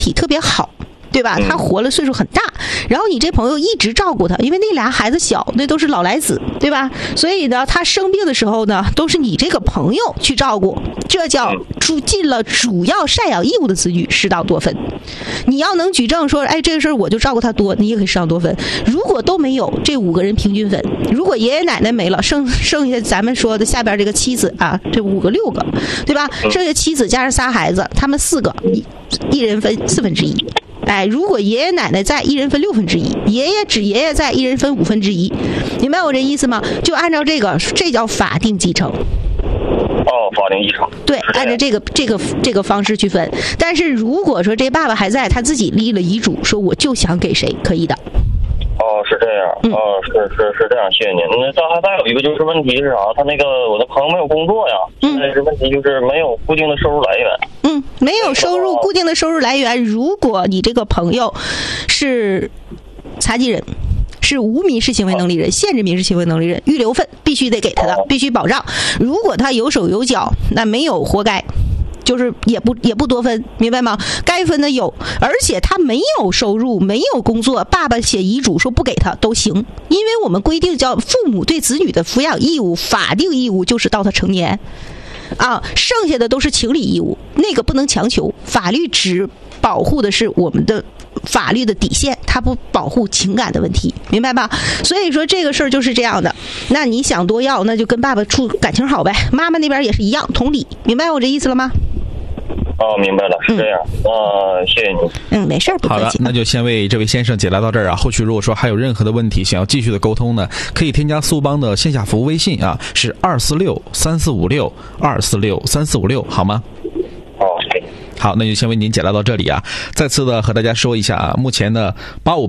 体特别好。对吧？他活了岁数很大，然后你这朋友一直照顾他，因为那俩孩子小，那都是老来子，对吧？所以呢，他生病的时候呢，都是你这个朋友去照顾，这叫尽了主要赡养义务的子女，适当多分。你要能举证说，哎，这个事儿我就照顾他多，你也可以适当多分。如果都没有，这5个人平均分。如果爷爷奶奶没了，剩下咱们说的下边这个妻子啊，这5个6个，对吧？剩下妻子加上仨孩子，他们4个，一人分1/4。哎，如果爷爷奶奶在，一人分1/6；爷爷在，一人分1/5，明白我这意思吗？就按照这个，这叫法定继承。 法定继承。 对，按照这个方式去分。但是如果说这爸爸还在，他自己立了遗嘱，说我就想给谁，可以的。 是这样。是这样，谢谢您。那再有一个就是问题是啥？他那个我的朋友没有工作呀。现在是问题就是没有固定的收入来源。 没有固定的收入来源。如果你这个朋友是残疾人，是无民事行为能力人、限制民事行为能力人，预留分必须得给他的，必须保障。如果他有手有脚，那没有活该。就是也不多分，明白吗？该分的有，而且他没有收入，没有工作，爸爸写遗嘱说不给他都行，因为我们规定叫父母对子女的抚养义务，法定义务就是到他成年，剩下的都是情理义务，那个不能强求，法律只保护的是我们的法律的底线，它不保护情感的问题，明白吧？所以说这个事儿就是这样的。那你想多要，那就跟爸爸处感情好呗，妈妈那边也是一样，同理，明白我这意思了吗？ 明白了，是这样。谢谢您。 没事，不客气。 好了，那就先为这位先生解答到这儿啊。后续如果说还有任何的问题想要继续的沟通呢，可以添加苏邦的线下服务微信啊，是2463456，2463456，好吗？好，那就先为您解答到这里啊。再次的和大家说一下啊，目前呢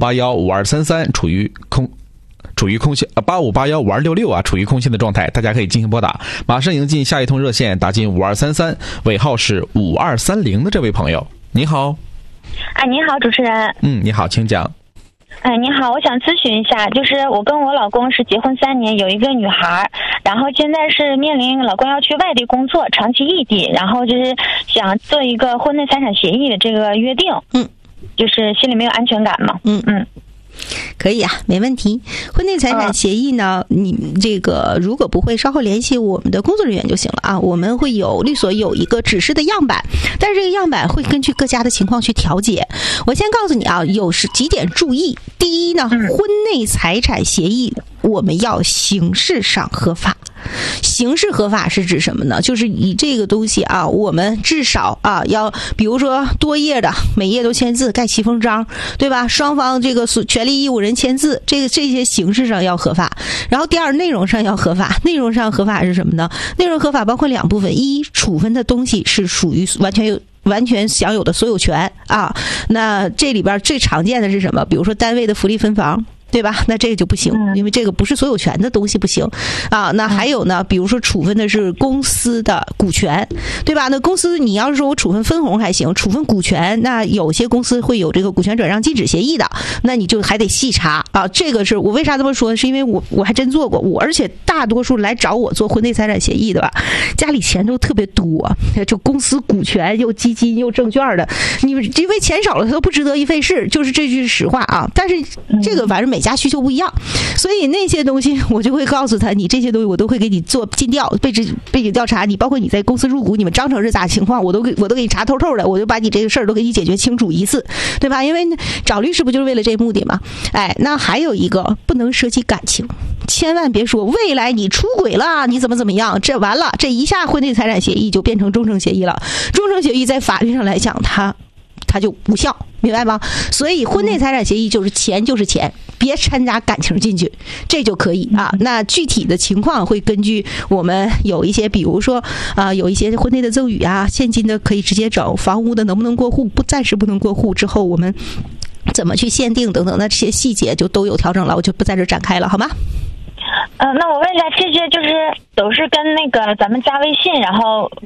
85815233处于空线85815266啊，处于空线的状态，大家可以进行拨打。马上迎进下一通热线，打进5233，尾号是5230的这位朋友，你好。 你好，主持人。 你好，请讲。 你好，我想咨询一下，就是我跟我老公是结婚3年，有一个女孩，然后现在是面临老公要去外地工作，长期异地，然后就是想做一个婚内财产协议的这个约定，就是心里没有安全感嘛， 可以啊，没问题。婚内财产协议呢，你这个如果不会，稍后联系我们的工作人员就行了啊。我们会有律所有一个指示的样板，但是这个样板会根据各家的情况去调节。我先告诉你啊，有几点注意。第一呢，婚内财产协议我们要形式上合法。形式合法是指什么呢？就是以这个东西啊，我们至少啊要，比如说多页的，每页都签字，盖齐封章，对吧？双方这个权利义务人签字，这些形式上要合法。然后第二，内容上要合法。内容上合法是什么呢？内容合法包括2部分：一，处分的东西是属于完全享有的所有权啊。那这里边最常见的是什么？比如说单位的福利分房，对吧？那这个就不行，因为这个不是所有权的东西，不行啊。那还有呢，比如说处分的是公司的股权，对吧？那公司你要是说我处分分红还行，处分股权，那有些公司会有这个股权转让禁止协议的，那你就还得细查啊。这个是我为啥这么说，是因为我还真做过，而且大多数来找我做婚内财产协议的吧，家里钱都特别多，就公司股权又基金又证券的，你因为钱少了他都不值得一费事，就是这句实话啊。但是这个反正每家需求不一样，所以那些东西我就会告诉他，你这些东西我都会给你做尽调，背景调查，你包括你在公司入股，你们章程是咋情况，我都给你查透透的，我就把你这个事儿都给你解决清楚一次，对吧？因为找律师不就是为了这目的吗？那还有一个不能涉及感情，千万别说未来你出轨了，你怎么样，这完了，这一下婚内财产协议就变成终成协议了。终成协议在法律上来讲，它就无效，明白吗？所以婚内财产协议就是钱就是钱，别掺杂感情进去，这就可以啊。那具体的情况会根据我们有一些，比如说有一些婚内的赠与啊，现金的可以直接整，房屋的能不能过户，暂时不能过户，之后我们怎么去限定等等，那这些细节就都有调整了，我就不在这展开了，好吗？ 那我问一下，这些就是都是跟那个咱们加微信，然后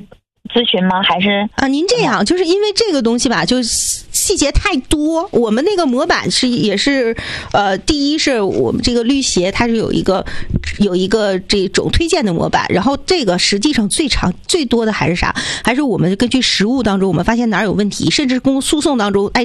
咨询吗？还是啊？您这样，就是因为这个东西吧，就细节太多。我们那个模板也是第一是我们这个律协它是有一个这种推荐的模板，然后这个实际上最多的还是啥？还是我们根据实务当中我们发现哪儿有问题，甚至诉讼当中，哎，